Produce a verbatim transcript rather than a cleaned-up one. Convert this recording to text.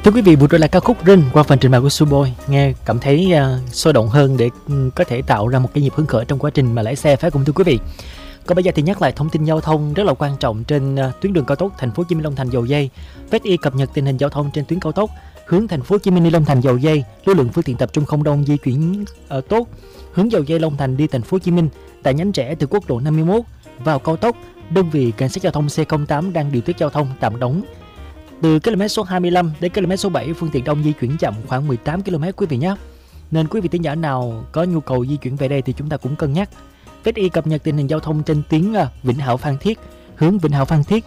Thưa quý vị, vừa rồi là ca khúc Rinh qua phần trình bày của Suboi. Nghe cảm thấy uh, sôi động hơn để um, có thể tạo ra một cái nhịp hứng khởi trong quá trình mà lái xe, phải không thưa quý vị? Còn bây giờ thì nhắc lại thông tin giao thông rất là quan trọng trên uh, tuyến đường cao tốc Thành phố Hồ Chí Minh Long Thành Dầu Giây. vê ét i cập nhật tình hình giao thông trên tuyến cao tốc hướng Thành phố Hồ Chí Minh đi Long Thành Dầu Giây, lưu lượng phương tiện tập trung không đông, di chuyển uh, tốt. Hướng Dầu Giây Long Thành đi Thành phố Hồ Chí Minh tại nhánh rẽ từ quốc lộ năm mươi mốt vào cao tốc, đơn vị cảnh sát giao thông C không tám đang điều tiết giao thông tạm đóng. Từ km số hai mươi lăm đến km số bảy, phương tiện đông di chuyển chậm khoảng mười tám ki lô mét quý vị nhé. Nên quý vị thính giả nào có nhu cầu di chuyển về đây thì chúng ta cũng cân nhắc. vê ét i cập nhật tình hình giao thông trên tuyến Vĩnh Hảo Phan Thiết, hướng Vĩnh Hảo Phan Thiết